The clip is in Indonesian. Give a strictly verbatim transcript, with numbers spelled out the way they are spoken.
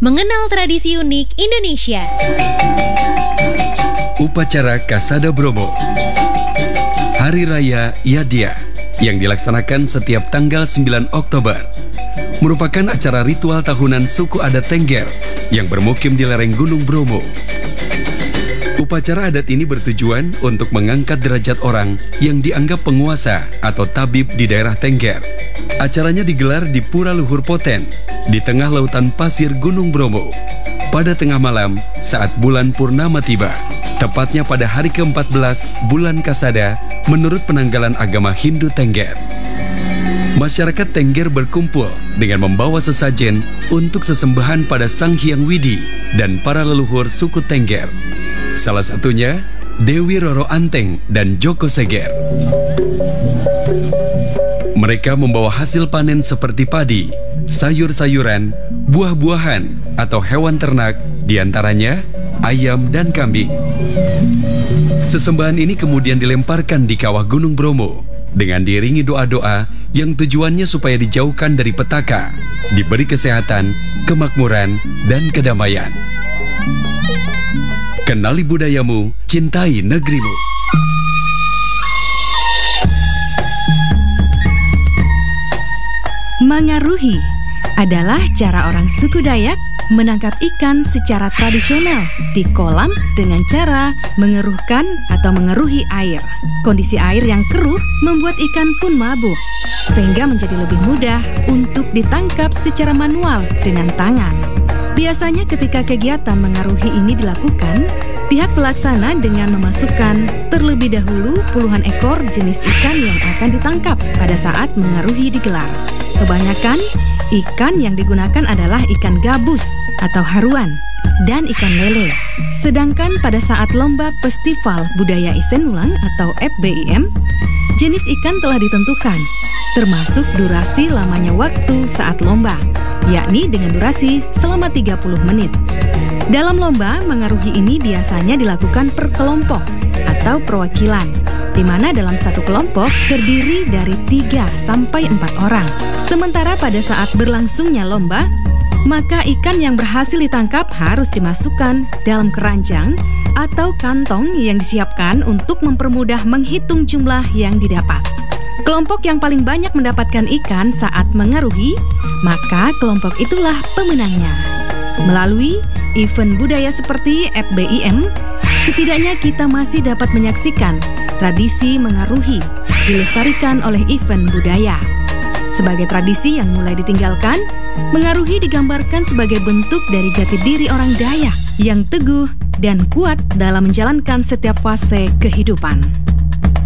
Mengenal tradisi unik Indonesia. Upacara Kasada Bromo, Hari Raya Yadia, yang dilaksanakan setiap tanggal sembilan Oktober, merupakan acara ritual tahunan suku adat Tengger yang bermukim di lereng Gunung Bromo. Upacara adat ini bertujuan untuk mengangkat derajat orang yang dianggap penguasa atau tabib di daerah Tengger. Acaranya digelar di Pura Luhur Poten, di tengah lautan pasir Gunung Bromo, pada tengah malam saat bulan purnama tiba, tepatnya pada hari keempat belas bulan Kasada menurut penanggalan agama Hindu Tengger. Masyarakat Tengger berkumpul dengan membawa sesajen untuk sesembahan pada Sang Hyang Widi dan para leluhur suku Tengger. Salah satunya Dewi Roro Anteng dan Joko Seger. Mereka membawa hasil panen seperti padi, sayur-sayuran, buah-buahan, atau hewan ternak, diantaranya ayam dan kambing. Sesembahan ini kemudian dilemparkan di kawah Gunung Bromo dengan diiringi doa-doa yang tujuannya supaya dijauhkan dari petaka, diberi kesehatan, kemakmuran, dan kedamaian. Kenali budayamu, cintai negerimu. Mengaruhi adalah cara orang suku Dayak menangkap ikan secara tradisional di kolam dengan cara mengeruhkan atau mengeruhi air. Kondisi air yang keruh membuat ikan pun mabuk, sehingga menjadi lebih mudah untuk ditangkap secara manual dengan tangan. Biasanya ketika kegiatan mengaruhi ini dilakukan, pihak pelaksana dengan memasukkan terlebih dahulu puluhan ekor jenis ikan yang akan ditangkap pada saat mengaruhi digelar. Kebanyakan ikan yang digunakan adalah ikan gabus atau haruan dan ikan lele. Sedangkan pada saat lomba Festival Budaya Isenulang atau F B I M, jenis ikan telah ditentukan, termasuk durasi lamanya waktu saat lomba, yakni dengan durasi selama tiga puluh menit. Dalam lomba mengaruhi ini biasanya dilakukan per kelompok atau perwakilan, di mana dalam satu kelompok terdiri dari tiga sampai empat orang. Sementara pada saat berlangsungnya lomba, maka ikan yang berhasil ditangkap harus dimasukkan dalam keranjang atau kantong yang disiapkan untuk mempermudah menghitung jumlah yang didapat. Kelompok yang paling banyak mendapatkan ikan saat mengaruhi, maka kelompok itulah pemenangnya. Melalui event budaya seperti F B I M, setidaknya kita masih dapat menyaksikan tradisi mengaruhi dilestarikan oleh event budaya. Sebagai tradisi yang mulai ditinggalkan, mengaruhi digambarkan sebagai bentuk dari jati diri orang Dayak yang teguh dan kuat dalam menjalankan setiap fase kehidupan.